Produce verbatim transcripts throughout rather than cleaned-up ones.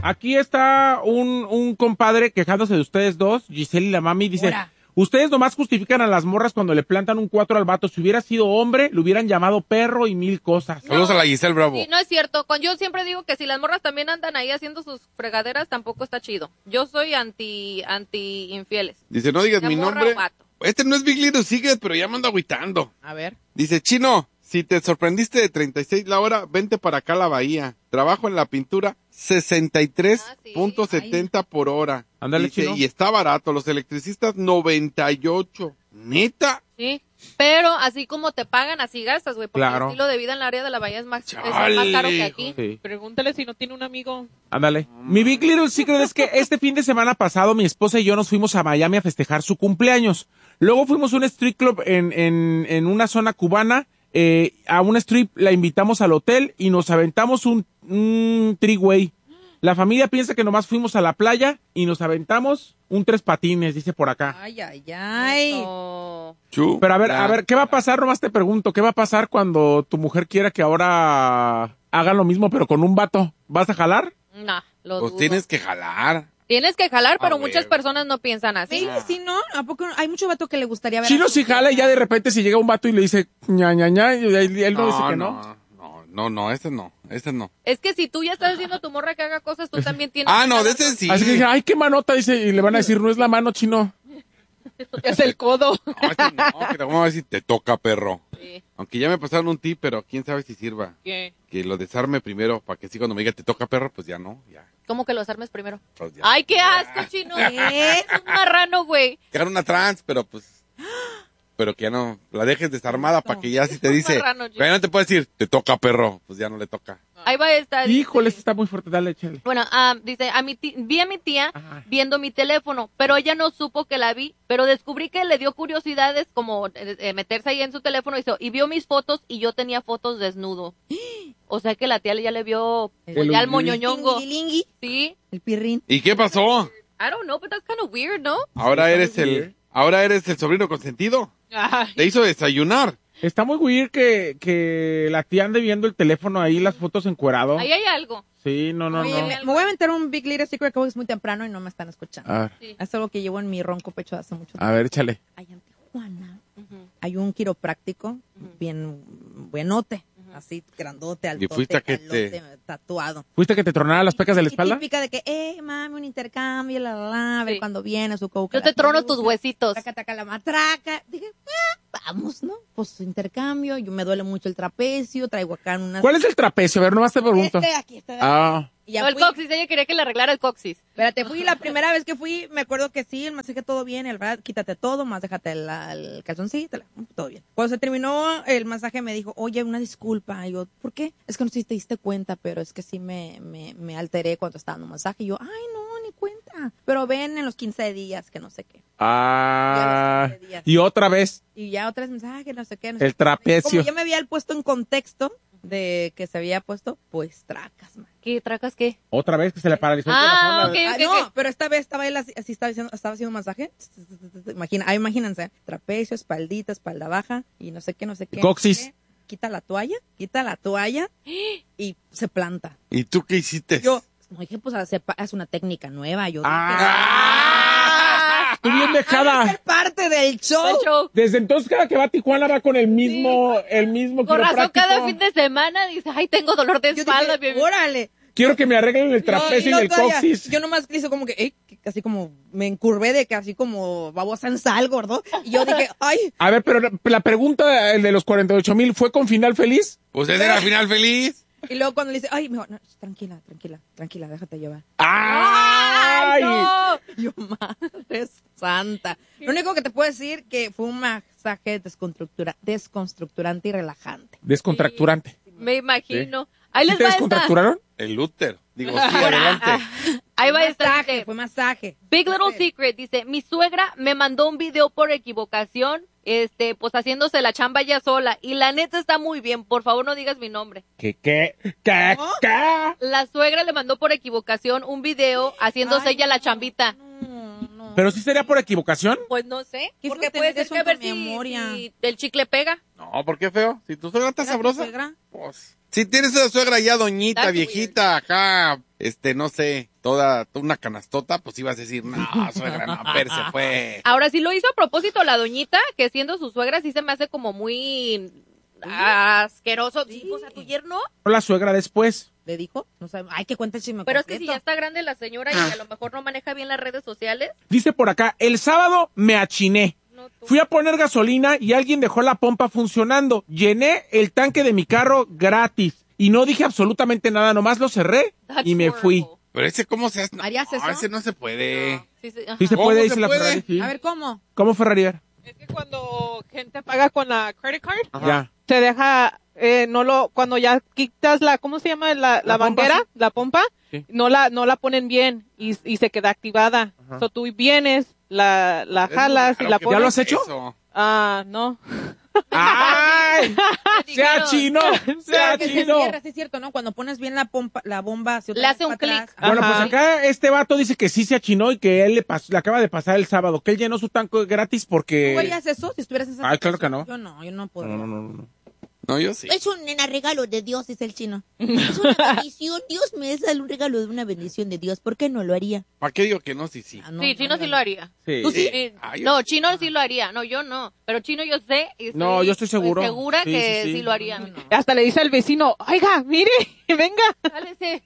Aquí está un, un compadre quejándose de ustedes dos, Giselle y la mami, dice... Hola. Ustedes nomás justifican a las morras cuando le plantan un cuatro al vato. Si hubiera sido hombre, le hubieran llamado perro y mil cosas. No, saludos a la Giselle Bravo. Sí, no es cierto. Con, yo siempre digo que si las morras también andan ahí haciendo sus fregaderas, tampoco está chido. Yo soy anti anti infieles. Dice, no digas la mi nombre. Este no es Big Little Secret, pero ya me ando agüitando. A ver. Dice, Chino, si te sorprendiste de treinta y seis la hora, vente para acá a la bahía. Trabajo en la pintura, sesenta y tres punto setenta ah, sí. por hora. Ándale, dice, Chino. Y está barato, los electricistas noventa y ocho. ¿Neta? Sí, pero así como te pagan, así gastas, güey, porque claro. el estilo de vida en el área de la bahía es más, es más caro que aquí. Sí. Pregúntale si no tiene un amigo. Ándale. Mi Big Little Secret es que este fin de semana pasado mi esposa y yo nos fuimos a Miami a festejar su cumpleaños. Luego fuimos a un street club en, en, en una zona cubana. Eh, a un strip la invitamos al hotel y nos aventamos un, un three-way. La familia piensa que nomás fuimos a la playa y nos aventamos un tres patines, dice por acá. Ay, ay, ay. No. Pero a ver, a ver, ¿qué va a pasar? Nomás te pregunto, ¿qué va a pasar cuando tu mujer quiera que ahora hagan lo mismo pero con un vato? ¿Vas a jalar? No, lo Pues dudo. tienes que jalar. Tienes que jalar, pero A muchas ver. personas no piensan así. Sí, sí, ¿no? ¿A poco no? Hay mucho vato que le gustaría ver. Chino a su sí jala y ya de repente si llega un vato y le dice ña, ña, ña, y él, él no, dice que no. no, no, no, no, este no, este no. Es que si tú ya estás haciendo a tu morra que haga cosas, tú también tienes Ah, que no, de hacer ese sí. Así que dice, ay, qué manota, dice, y le van a decir, no es la mano, Chino. Es el codo. No, este no, que te vamos a decir, te toca, perro. Sí. Aunque ya me pasaron un tip, pero quién sabe si sirva. ¿Qué? Que lo desarme primero, para que sí cuando me diga, te toca, perro, pues ya no, ya. ¿Cómo que los armes primero? Pues ya. Ay, qué asco, Chino. Es un marrano, güey. Que haga una trans, pero pues... Pero que ya no, la dejes desarmada para que ya si te dice... marrano, chico. Ya no te puede decir, te toca, perro, pues ya no le toca. Ahí va esta. dice- Híjole, está muy fuerte, dale, échale. Bueno, ah, dice, a mi ti- vi a mi tía Ajá. viendo mi teléfono, pero ella no supo que la vi, pero descubrí que le dio curiosidades como eh, eh, meterse ahí en su teléfono y, so- y vio mis fotos y yo tenía fotos desnudo. O sea que la tía ya le vio pues, El ya el ungui- moñoñongo. Lingui, Sí. el pirrín. ¿Y qué pasó? I don't know, but that's kind of weird, ¿no? Ahora Sí, está eres muy el... weird. Ahora eres el sobrino consentido. Ay. Te hizo desayunar. Está muy weird que, que la tía ande viendo el teléfono ahí, las fotos encuerado. Ahí hay algo. Sí, no, no, Oye, no. me, me voy a aventar un Big Little Secret que hoy es muy temprano y no me están escuchando. A ver, Sí. Es algo que llevo en mi ronco pecho hace mucho tiempo. a ver, échale. Allá en Tijuana Ujú. hay un quiropráctico Ujú. bien buenote, así grandote, altote, fuiste a que calote, te- tatuado. ¿Fuiste que te tronara las pecas de la Y espalda? típica de que, eh, mami, un intercambio, la, la, la, a ver Sí. cuando viene su coca. Yo te trono tus huesitos. Taca, taca, la matraca. Dije, ah, vamos, ¿no? Pues su intercambio, yo me duele mucho el trapecio, traigo acá unas... ¿Cuál es el trapecio? A ver, nomás te pregunto. Este, aquí está. Ah, Y ya No, el fui. coxis, ella quería que le arreglara el coxis. Espérate, fui la primera vez que fui, me acuerdo que sí, el masaje todo bien, el verdad, quítate todo, más déjate el, el calzoncito, la- todo bien. Cuando se terminó el masaje me dijo, oye, una disculpa. Y yo, ¿por qué? Es que no sé si te diste cuenta, pero es que sí me, me, me alteré cuando estaba dando masaje. Y yo, ay, no, ni cuenta. Pero ven en los quince días, que no sé qué. ah, Ya los quince días. y otra vez, Y ya otras mensajes, no sé qué. No sé el qué. trapecio. Como ya me había puesto en contexto de que se había puesto, pues tracas, man. ¿Qué tracas qué? Otra vez que se le paralizó el Ah, corazón. ok. Ah, no, pero esta vez estaba él así, así estaba, haciendo, estaba haciendo un masaje. Imagina, ah, imagínense, trapecio, espaldita, espalda baja y no sé qué, no sé qué. Coxis. no sé qué. Quita la toalla, quita la toalla y se planta. ¿Y tú qué hiciste? Yo, no dije, pues hace, hace una técnica nueva. Yo dije, ¡Ah! ¡Tú bien "Ha de dejada! ser parte del show. El show. Desde entonces cada que va a Tijuana va con el mismo, el mismo Con razón, quiropráctico. cada fin de semana dice, ay, tengo dolor de Yo espalda. dije, bebé. órale. Quiero que me arreglen el trapecio Yo- y el todavía- coxis. Yo nomás hice como que, eh, que así como, me encurvé de que así como babosa en sal, gordo. Y yo dije, ay, A ver, pero la pregunta, el de los cuarenta y ocho mil, ¿fue con final feliz? Pues ese era final feliz. y luego cuando le dice, ay, me dijo, no, tranquila, tranquila, tranquila, déjate llevar. ¡Ay! ¡No! Yo, madre santa. Lo único que te puedo decir que fue un masaje desconstructura, desconstructurante y relajante. Descontracturante. Me imagino. Ahí ¿Sí les te va esta. descontracturaron? El útero. Digo, sí, adelante. Ahí va Fue esta. masaje, dice, fue masaje. Big Little Fue- Secret dice, mi suegra me mandó un video por equivocación, este, pues haciéndose la chamba ella sola, y la neta está muy bien, por favor no digas mi nombre. ¿Qué, qué, qué, ¿No? qué? La suegra le mandó por equivocación un video haciéndose Ay, ella la no, chambita. No, no. ¿Pero sí sería por equivocación? Pues no sé, Qué porque feo puede tener ser eso que a en ver tu si, memoria. si el chicle pega. No, ¿por qué feo? Si tu suegra está ¿Era tu sabrosa, suegra? pues... Si tienes esa suegra ya doñita, That's viejita, acá, este, no sé, toda, toda una canastota, pues ibas a decir, no, suegra, no, pero se fue. Ahora, si lo hizo a propósito la doñita, que siendo su suegra sí se me hace como muy asqueroso. Sí, pues a tu yerno. La suegra después. ¿Le dijo? No sabe. Ay, que cuenta el chisme Pero es que si completo. ya está grande la señora y a lo mejor no maneja bien las redes sociales. Dice por acá, el sábado me achiné. No, tú. Fui a poner gasolina y alguien dejó la pompa funcionando. Llené el tanque de mi carro gratis. Y no dije absolutamente nada, nomás lo cerré That's y me fui. horrible. Pero ese, ¿cómo se hace? No, ¿Harías eso? ese no se puede. Sí, sí, ajá. Sí se ¿Cómo puede, se dice la puede? Ferrari. sí. A ver, ¿cómo? ¿Cómo Ferrari? A ver. Es que cuando gente paga con la credit card, Ya. se deja, eh, no lo, cuando ya quitas la, ¿cómo se llama? La, la, La pompa, manguera, sí. la pompa, Sí. no la, no la ponen bien y, y se queda activada. Ajá. So tú vienes, la, la Es jalas y raro la que pones. ¿Ya lo has hecho? eso. Ah, no. ¡Ay! ¡Se achinó! ¡Se Claro que se achinó! cierra, sí es cierto, ¿no? Cuando pones bien la pompa, la bomba, se Le hace un clic. Bueno, Ajá. pues acá este vato dice que sí se achinó y que él le, pasó, le acaba de pasar el sábado, que él llenó su tanque gratis porque... ¿Tú harías eso si estuvieras en esa Ay, claro que situación? no. Yo no, yo no puedo. No, no, no, no. No, yo sí. Es un nena regalo de Dios, dice el chino. Es una bendición. Dios me da un regalo de una bendición de Dios. ¿Por qué no lo haría? ¿Para qué digo que no? Sí, sí. Ah, no, Sí, no, Chino no, sí no. lo haría. Sí. Tú sí. Sí. Ah, yo No, sí. Chino sí lo haría. No, yo no. Pero Chino yo sé. Y No, yo estoy seguro. Segura Sí, que sí, sí, sí. lo haría. No, no. Hasta le dice al vecino, oiga, mire, venga. Cálese.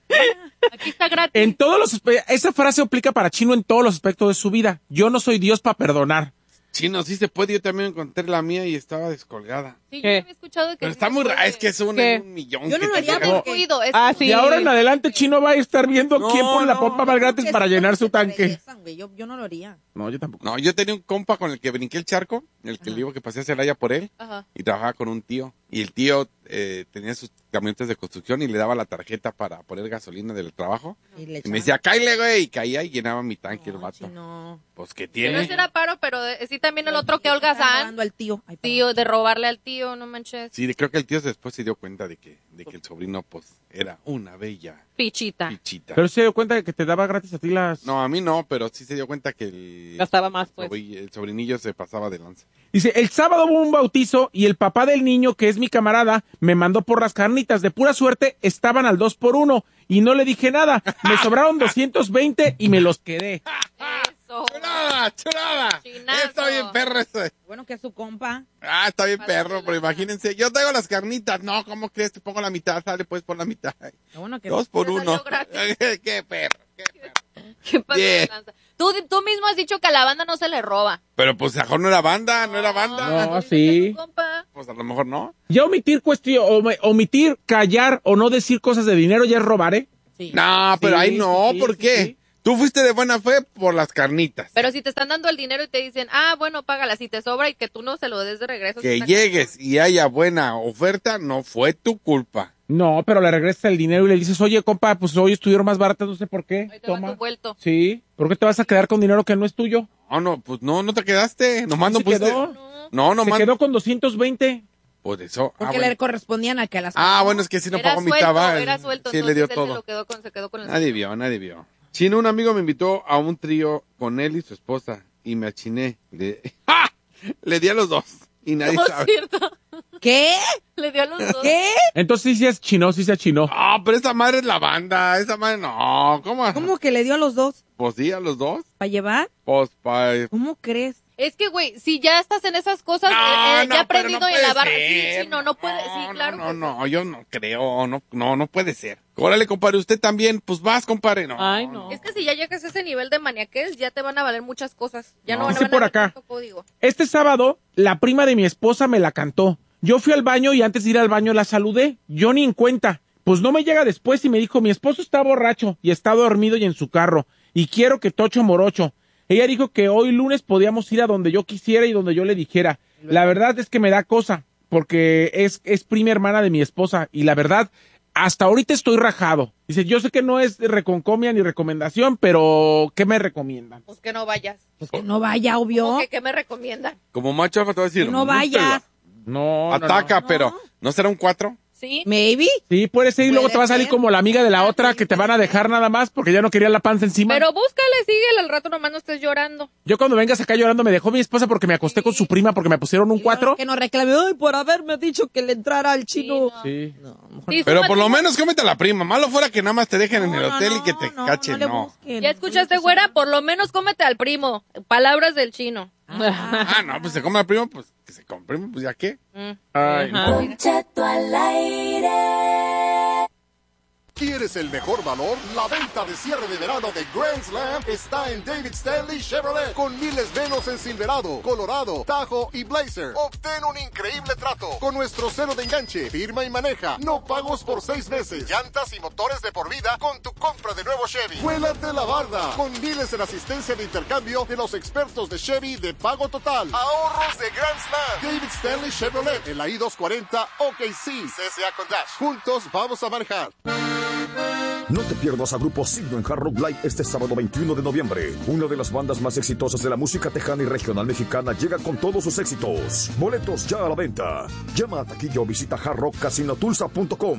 Aquí está gratis. En todos los... aspe- Esa frase aplica para Chino en todos los aspectos de su vida. Yo no soy Dios para perdonar. Chino, sí se puede. Yo también encontré la mía y estaba descolgada. Sí, yo ¿Qué? había escuchado que Pero sí está se muy puede. raro. Es que es un, ¿Qué? un millón. Yo no que lo te haría llega. Es porque- descuido, es Ah, descuido. sí. Y ahora en adelante Chino va a estar viendo No, quién pone la no, pompa más gratis Que para sí, llenar su que te tanque. regresan, güey. Yo, yo no lo haría. No, yo tampoco. No, yo tenía un compa con el que brinqué el charco, el que le digo que pasé a Celaya por él, Ajá. y trabajaba con un tío. Y el tío eh, tenía sus camionetas de construcción y le daba la tarjeta para poner gasolina del trabajo. Y, le Y me echaban- decía, cáile, güey, y caía y llenaba mi tanque el No, vato. chino. Pues, ¿qué Pero tiene? ese era paro, pero eh, sí también el otro que Están holgazán. robando al tío. Ay, perdón. Tío, de robarle al tío, no manches. Sí, creo que el tío después se dio cuenta de que, de que el sobrino, pues, era una bella Pichita. pichita. Pero se dio cuenta de que te daba gratis a ti las... No, a mí no, pero sí se dio cuenta que el, Gastaba más, pues. sobri- el sobrinillo se pasaba de lanza. Dice, el sábado hubo un bautizo y el papá del niño, que es mi camarada, me mandó por las carnitas. De pura suerte, estaban al dos por uno y no le dije nada. Me sobraron doscientos veinte y me los quedé. Eso. ¡Chulada, chulada! Chinazo. Está bien perro eso. Bueno, que es su compa. Ah, está bien Pásatela. perro, pero imagínense, yo traigo las carnitas. No, ¿cómo crees? Te pongo la mitad, sale pues por la mitad. Lo bueno que Dos por Te salió uno. gratis. Qué perro, qué perro. ¿Qué pasa? Bien. Tú, tú mismo has dicho que a la banda no se le roba. Pero pues a lo mejor no era banda, no era banda. No, tú dices sí. que tu compa. Pues a lo mejor no. Ya omitir cuestión, om- omitir, callar o no decir cosas de dinero ya es robar, ¿eh? Sí. No, pero Sí, ahí no, sí, ¿por sí, qué? sí. Tú fuiste de buena fe por las carnitas. Pero si te están dando el dinero y te dicen, ah, bueno, págala, si te sobra y que tú no se lo des de regreso. Que sí está llegues y haya buena oferta, no fue tu culpa. No, pero le regresas el dinero y le dices, oye, compa, pues hoy estuvieron más baratas, no sé por qué. Ahí te va Toma. tu vuelto. Sí, ¿por qué te vas a quedar con dinero que no es tuyo? No, no, pues no, no te quedaste. Nomás no se pusiste. quedó? No. No, Se nomás. quedó con doscientos veinte. Por eso. Ah, Porque bueno. le correspondían a que a las... Ah, bueno, es que si no Era pagó mi suelto, taba. era suelto. Sí, le dio entonces él se todo. lo quedó con, se quedó con el Nadie vio, nadie vio. Chino, un amigo me invitó a un trío con él y su esposa y me achiné. Le, ¡Ja! Le di a los dos y nadie No es sabe. cierto. ¿Qué? Le dio a los dos. ¿Qué? Entonces sí se achinó, sí se achinó. Ah, pero esa madre es la banda, esa madre no. ¿Cómo? ¿Cómo que le dio a los dos? Pues sí, a los dos. ¿Para llevar? Pues pa... ¿Cómo crees? Es que, güey, si ya estás en esas cosas, No, eh, eh, no, ya he pero aprendido no en puede la barra. ser. Sí, sí, no, no puede, sí, No, claro. No, que no, no, yo no creo, no, no, no puede ser. Órale, compadre, usted también, pues vas, compadre. No, Ay, no. Es que si ya llegas a ese nivel de maniaquez, ya te van a valer muchas cosas. Ya no, No. van a Dice van a por ver acá. tanto código. Este sábado, la prima de mi esposa me la cantó. Yo fui al baño y antes de ir al baño la saludé. Yo ni en cuenta. Pues no me llega después y me dijo, mi esposo está borracho y está dormido y en su carro. Y quiero que tocho morocho. Ella dijo que hoy lunes podíamos ir a donde yo quisiera y donde yo le dijera. La verdad es que me da cosa, porque es, es prima hermana de mi esposa. Y la verdad, hasta ahorita estoy rajado. Dice, yo sé que no es reconcomia ni recomendación, pero ¿qué me recomiendan? Pues que no vayas. Pues que no vaya, obvio. ¿Cómo que qué me recomiendan? Como macho alfa te voy a decir. Que no vayas. No, no, Ataca, no. pero ¿no será un cuatro? Sí. Maybe. Sí, puede ser y luego Puede te va a salir ser. como la amiga de la otra que te van a dejar nada más porque ya no quería la panza encima. Pero búscale, síguele, al rato nomás no estés llorando. Yo cuando vengas acá llorando me dejó mi esposa porque me acosté con su prima porque me pusieron un cuatro. Que nos reclame, ay, por haberme dicho que le entrara al chino. Sí. No, mejor Sí, Pero su por lo matrimonio- menos cómete a la prima. Malo fuera que nada más te dejen en el no, hotel no, y que te no, cachen, le no. busquen. ¿Ya escuchaste, güera? Por lo menos cómete al primo. Palabras del chino. Ah, no, pues se come al primo, pues que se come primo, pues ya qué. Mm. Ay, Ajá. Don Cheto al aire. ¿Quieres el mejor valor? La venta de cierre de verano de Grand Slam está en David Stanley Chevrolet, con miles menos en Silverado, Colorado, Tahoe y Blazer. Obtén un increíble trato con nuestro cero de enganche, firma y maneja, no pagos por seis meses, llantas y motores de por vida con tu compra de nuevo Chevy. Vuélate la barda con miles en asistencia de intercambio de los expertos de Chevy de pago total. Ahorros de Grand Slam. David Stanley Chevrolet en la I doscientos cuarenta O K C, C S A con Dash. Juntos vamos a manejar. No te pierdas a Grupo Signo en Hard Rock Live este sábado veintiuno de noviembre. Una de las bandas más exitosas de la música tejana y regional mexicana llega con todos sus éxitos. Boletos ya a la venta. Llama a taquilla o visita hard rock casino tulsa punto com.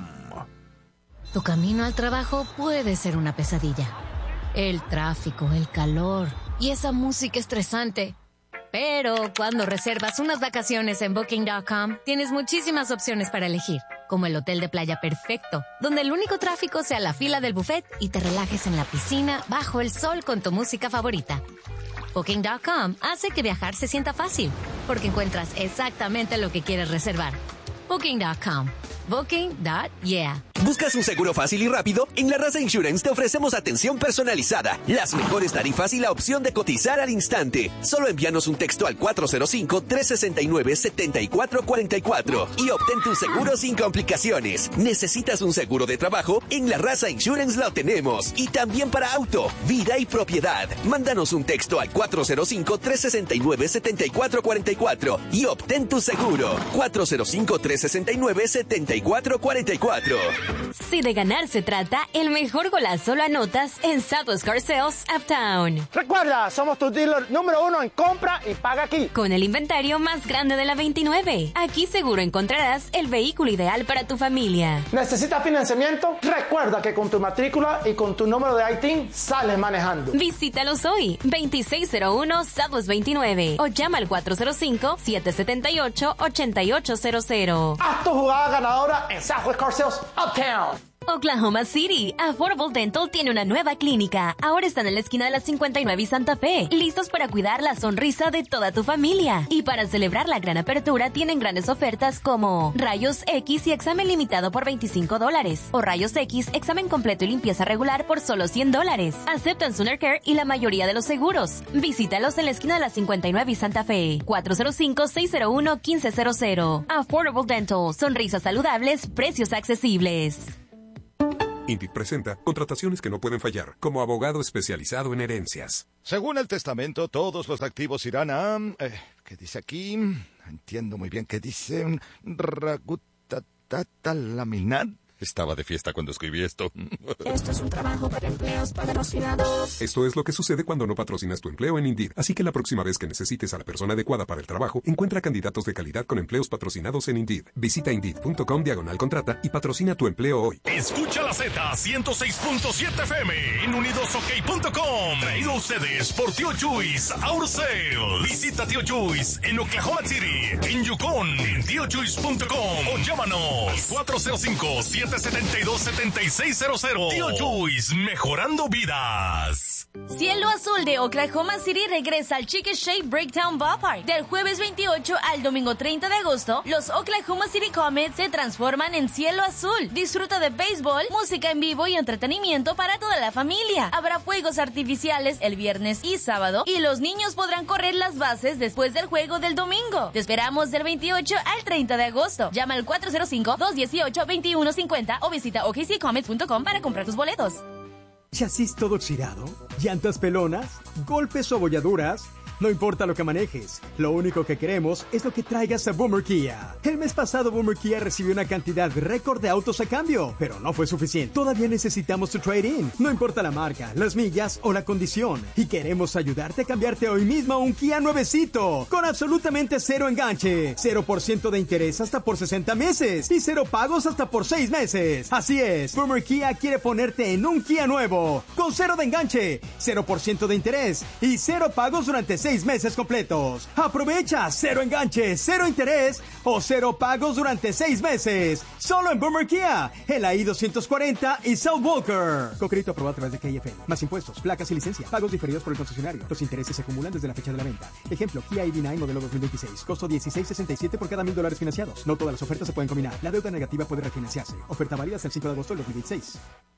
Tu camino al trabajo puede ser una pesadilla. El tráfico, el calor y esa música estresante. Pero cuando reservas unas vacaciones en Booking punto com, tienes muchísimas opciones para elegir, como el hotel de playa perfecto, donde el único tráfico sea la fila del buffet y te relajes en la piscina bajo el sol con tu música favorita. Booking punto com hace que viajar se sienta fácil, porque encuentras exactamente lo que quieres reservar. Booking punto com. Booking punto yeah. ¿Buscas un seguro fácil y rápido? En La Raza Insurance te ofrecemos atención personalizada, las mejores tarifas y la opción de cotizar al instante. Solo envíanos un texto al cuatro cero cinco, tres seis nueve, siete cuatro cuatro cuatro y obtén tu seguro sin complicaciones. ¿Necesitas un seguro de trabajo? En La Raza Insurance lo tenemos. Y también para auto, vida y propiedad. Mándanos un texto al cuatro cero cinco, tres seis nueve, siete cuatro cuatro cuatro y obtén tu seguro. cuatro cero cinco, tres seis nueve, siete cuatro cuatro cuatro. Si de ganar se trata, el mejor golazo lo anotas en Southwest Car Sales Uptown. Recuerda, somos tu dealer número uno en compra y paga aquí. Con el inventario más grande de la veintinueve. Aquí seguro encontrarás el vehículo ideal para tu familia. ¿Necesitas financiamiento? Recuerda que con tu matrícula y con tu número de I T I N sales manejando. Visítalos hoy, veintiséis cero uno Southwest veintinueve o llama al cuatro cero cinco, siete siete ocho, ocho ocho cero cero. Haz tu jugada ganadora en Southwest Car Sales Uptown. Oklahoma City, Affordable Dental tiene una nueva clínica. Ahora están en la esquina de la cincuenta y nueve y Santa Fe, listos para cuidar la sonrisa de toda tu familia. Y para celebrar la gran apertura tienen grandes ofertas como Rayos X y examen limitado por veinticinco dólares o Rayos X, examen completo y limpieza regular por solo cien dólares. Aceptan Sooner Care y la mayoría de los seguros. Visítalos en la esquina de la cincuenta y nueve y Santa Fe, cuatro cero cinco, seis cero uno, uno cinco cero cero. Affordable Dental, sonrisas saludables, precios accesibles. Indeed presenta contrataciones que no pueden fallar, como abogado especializado en herencias. Según el testamento, todos los activos irán a... Eh, ¿Qué dice aquí? No entiendo muy bien qué dice. Ragutatata laminar. Estaba de fiesta cuando escribí esto. Esto es un trabajo para empleos patrocinados. Esto es lo que sucede cuando no patrocinas tu empleo en Indeed. Así que la próxima vez que necesites a la persona adecuada para el trabajo, encuentra candidatos de calidad con empleos patrocinados en Indeed. Visita Indeed punto com diagonal contrata y patrocina tu empleo hoy. Escucha la Z ciento seis punto siete F M en unidos ok punto com. Traído a ustedes por Tío Chuys Auto Sales. Visita Tío Chuys en Oklahoma City, en Yukon, en tío chuys punto com o llámanos cuatro cero cinco, siete siete dos, siete seis cero cero. Tío Chuys, mejorando vidas. Cielo Azul de Oklahoma City regresa al Chicken Shake Breakdown Ballpark. Del jueves veintiocho al domingo treinta de agosto, los Oklahoma City Comets se transforman en Cielo Azul. Disfruta de béisbol, música en vivo y entretenimiento para toda la familia. Habrá fuegos artificiales el viernes y sábado y los niños podrán correr las bases después del juego del domingo. Te esperamos del veintiocho al treinta de agosto. Llama al cuatro cero cinco, dos uno ocho, dos uno cinco cero o visita o k c comets punto com para comprar tus boletos. ¿Chasis todo oxidado? ¿Llantas pelonas? ¿Golpes o abolladuras? No importa lo que manejes, lo único que queremos es lo que traigas a Boomer Kia. El mes pasado Boomer Kia recibió una cantidad récord de autos a cambio, pero no fue suficiente. Todavía necesitamos tu trade-in. No importa la marca, las millas o la condición. Y queremos ayudarte a cambiarte hoy mismo a un Kia nuevecito, con absolutamente cero enganche, cero por ciento de interés hasta por sesenta meses y cero pagos hasta por seis meses. Así es, Boomer Kia quiere ponerte en un Kia nuevo, con cero de enganche, cero por ciento de interés y cero pagos durante seis meses completos. Aprovecha cero enganche, cero interés o cero pagos durante seis meses. Solo en Boomer Kia, en la I doscientos cuarenta y South Walker. Con crédito aprobado a través de K F N. Más impuestos, placas y licencia. Pagos diferidos por el concesionario. Los intereses se acumulan desde la fecha de la venta. Ejemplo, Kia I D nueve modelo dos mil veintiséis. Costo dieciséis sesenta y siete por cada mil dólares financiados. No todas las ofertas se pueden combinar. La deuda negativa puede refinanciarse. Oferta válida hasta el cinco de agosto del dos mil veintiséis.